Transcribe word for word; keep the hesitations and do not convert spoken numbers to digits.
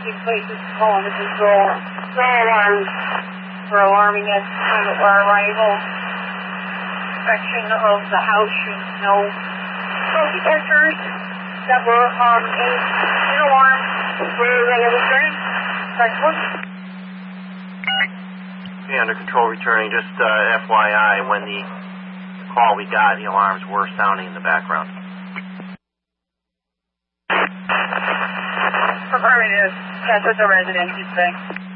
selecting places to call into control. Throw alarms for alarming at the time of our arrival. Section of the house should know. So he enters that were um, in, in alarm for regular train. Okay, under control returning. Just uh, F Y I, when the call we got, the alarms were sounding in the background. Affirmative. That's what the resident is saying.